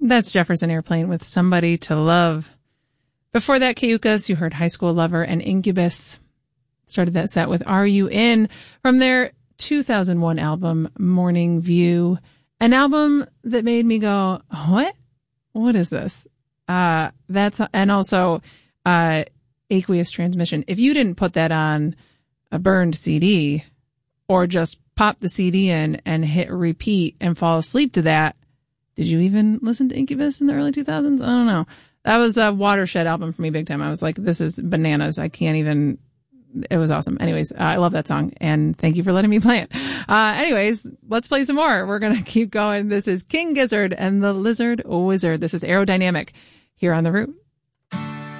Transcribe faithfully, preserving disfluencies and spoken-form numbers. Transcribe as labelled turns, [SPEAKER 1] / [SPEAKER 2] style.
[SPEAKER 1] That's Jefferson Airplane with Somebody to Love. Before that, Cayucas, you heard High School Lover and Incubus. Started that set with Are You In? From their two thousand one album, Morning View. An album that made me go, what? What is this? Uh, that's, and also, uh, Aqueous Transmission. If you didn't put that on a burned C D or just pop the C D in and hit repeat and fall asleep to that, did you even listen to Incubus in the early two thousands? I don't know. That was a watershed album for me big time. I was like, this is bananas. I can't even, it was awesome. Anyways, uh, I love that song and thank you for letting me play it. Uh, anyways, let's play some more. We're going to keep going. This is King Gizzard and the Lizard Wizard. This is Aerodynamic here on The Root.